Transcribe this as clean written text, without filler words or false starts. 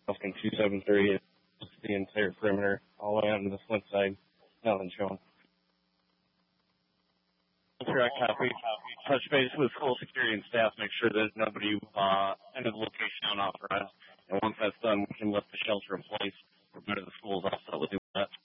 Falcon 273, the entire perimeter, all the way on the front side. Nothing showing. Correct, copy. Touch base with school security and staff, make sure that nobody entered the location unauthorized. And once that's done, we can lift the shelter in place. We're better the school's offset with that.